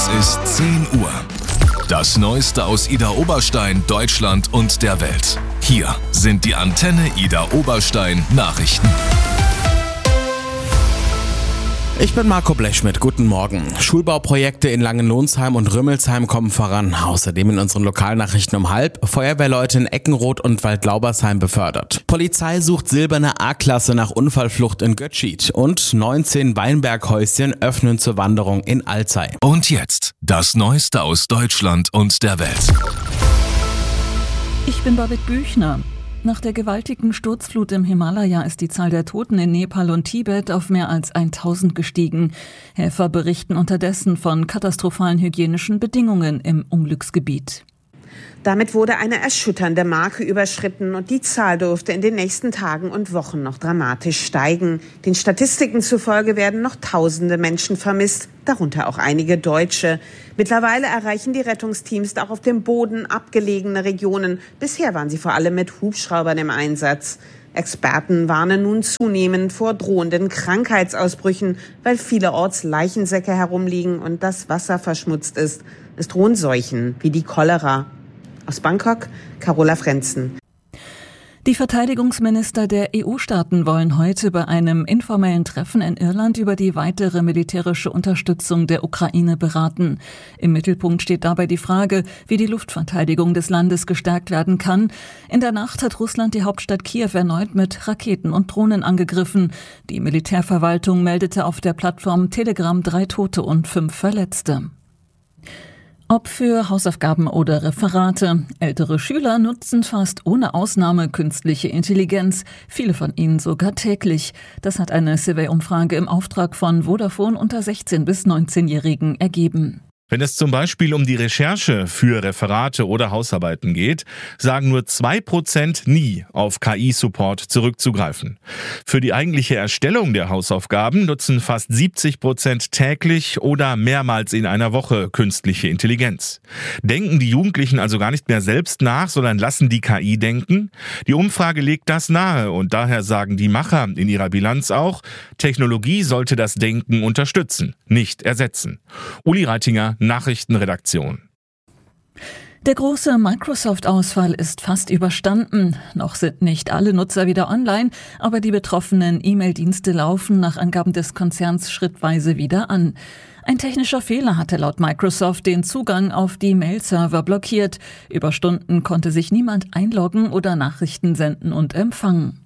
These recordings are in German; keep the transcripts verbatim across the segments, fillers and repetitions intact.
Es ist zehn Uhr. Das Neueste aus Idar Oberstein, Deutschland und der Welt. Hier sind die Antenne Idar Oberstein Nachrichten. Ich bin Marco Blechschmidt, guten Morgen. Schulbauprojekte in Langenlonsheim und Rümmelsheim kommen voran. Außerdem in unseren Lokalnachrichten um halb Feuerwehrleute in Eckenroth und Waldlaubersheim befördert. Polizei sucht silberne A-Klasse nach Unfallflucht in Götschid und neunzehn Weinberghäuschen öffnen zur Wanderung in Alzey. Und jetzt das Neueste aus Deutschland und der Welt. Ich bin Babette Büchner. Nach der gewaltigen Sturzflut im Himalaya ist die Zahl der Toten in Nepal und Tibet auf mehr als tausend gestiegen. Helfer berichten unterdessen von katastrophalen hygienischen Bedingungen im Unglücksgebiet. Damit wurde eine erschütternde Marke überschritten und die Zahl dürfte in den nächsten Tagen und Wochen noch dramatisch steigen. Den Statistiken zufolge werden noch tausende Menschen vermisst, darunter auch einige Deutsche. Mittlerweile erreichen die Rettungsteams auch auf dem Boden abgelegene Regionen. Bisher waren sie vor allem mit Hubschraubern im Einsatz. Experten warnen nun zunehmend vor drohenden Krankheitsausbrüchen, weil vielerorts Leichensäcke herumliegen und das Wasser verschmutzt ist. Es drohen Seuchen wie die Cholera. Aus Bangkok, Carola Frenzen. Die Verteidigungsminister der E U-Staaten wollen heute bei einem informellen Treffen in Irland über die weitere militärische Unterstützung der Ukraine beraten. Im Mittelpunkt steht dabei die Frage, wie die Luftverteidigung des Landes gestärkt werden kann. In der Nacht hat Russland die Hauptstadt Kiew erneut mit Raketen und Drohnen angegriffen. Die Militärverwaltung meldete auf der Plattform Telegram drei Tote und fünf Verletzte. Ob für Hausaufgaben oder Referate. Ältere Schüler nutzen fast ohne Ausnahme künstliche Intelligenz. Viele von ihnen sogar täglich. Das hat eine Survey-Umfrage im Auftrag von Vodafone unter sechzehn- bis neunzehnjährigen ergeben. Wenn es zum Beispiel um die Recherche für Referate oder Hausarbeiten geht, sagen nur zwei Prozent nie auf K I-Support zurückzugreifen. Für die eigentliche Erstellung der Hausaufgaben nutzen fast siebzig Prozent täglich oder mehrmals in einer Woche künstliche Intelligenz. Denken die Jugendlichen also gar nicht mehr selbst nach, sondern lassen die K I denken? Die Umfrage legt das nahe und daher sagen die Macher in ihrer Bilanz auch, Technologie sollte das Denken unterstützen, nicht ersetzen. Uli Reitinger, Nachrichtenredaktion. Der große Microsoft-Ausfall ist fast überstanden. Noch sind nicht alle Nutzer wieder online, aber die betroffenen E-Mail-Dienste laufen nach Angaben des Konzerns schrittweise wieder an. Ein technischer Fehler hatte laut Microsoft den Zugang auf die Mail-Server blockiert. Über Stunden konnte sich niemand einloggen oder Nachrichten senden und empfangen.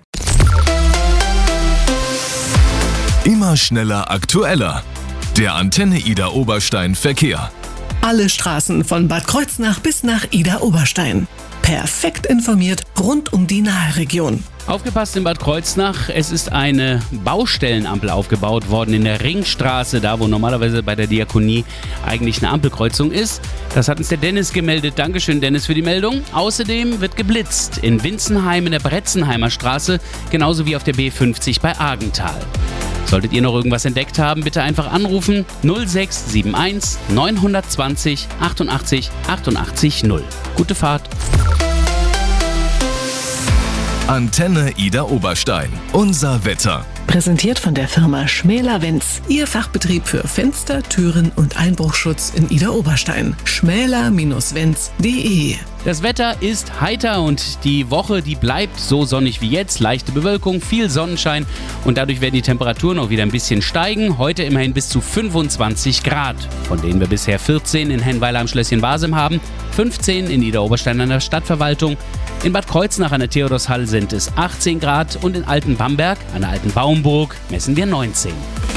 Immer schneller, aktueller. Der Antenne Idar Oberstein Verkehr. Alle Straßen von Bad Kreuznach bis nach Idar Oberstein. Perfekt informiert rund um die Nahregion. Aufgepasst in Bad Kreuznach, es ist eine Baustellenampel aufgebaut worden in der Ringstraße, da wo normalerweise bei der Diakonie eigentlich eine Ampelkreuzung ist. Das hat uns der Dennis gemeldet. Dankeschön, Dennis, für die Meldung. Außerdem wird geblitzt in Winzenheim in der Bretzenheimer Straße, genauso wie auf der B fünfzig bei Argenthal. Solltet ihr noch irgendwas entdeckt haben, bitte einfach anrufen null sechs sieben eins neun zwei null achtundachtzig achtundachtzig null. Gute Fahrt. Antenne Idar Oberstein. Unser Wetter. Präsentiert von der Firma Schmäler-Wenz. Ihr Fachbetrieb für Fenster, Türen und Einbruchschutz in Idar Oberstein. schmäler Bindestrich wenz punkt de. Das Wetter ist heiter und die Woche, die bleibt so sonnig wie jetzt. Leichte Bewölkung, viel Sonnenschein und dadurch werden die Temperaturen auch wieder ein bisschen steigen. Heute immerhin bis zu fünfundzwanzig Grad, von denen wir bisher vierzehn in Hennweiler am Schlösschen Wasem haben, fünfzehn in Idar Oberstein an der Stadtverwaltung. In Bad Kreuznach an der Theodorshall sind es achtzehn Grad und in Altenbamberg an der Alten Baumburg messen wir neunzehn.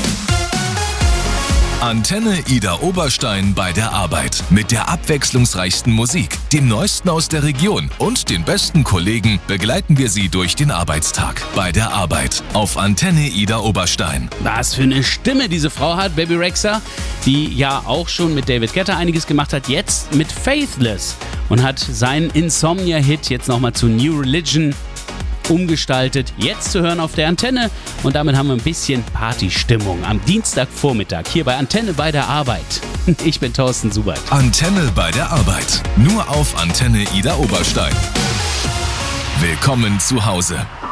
Antenne Idar Oberstein bei der Arbeit. Mit der abwechslungsreichsten Musik, dem Neuesten aus der Region und den besten Kollegen begleiten wir Sie durch den Arbeitstag. Bei der Arbeit auf Antenne Idar Oberstein. Was für eine Stimme diese Frau hat, Baby Rexha, die ja auch schon mit David Guetta einiges gemacht hat, jetzt mit Faithless und hat seinen Insomnia-Hit jetzt nochmal zu New Religion umgestaltet. Jetzt zu hören auf der Antenne und damit haben wir ein bisschen Partystimmung am Dienstagvormittag hier bei Antenne bei der Arbeit. Ich bin Thorsten Subert. Antenne bei der Arbeit. Nur auf Antenne Idar Oberstein. Willkommen zu Hause.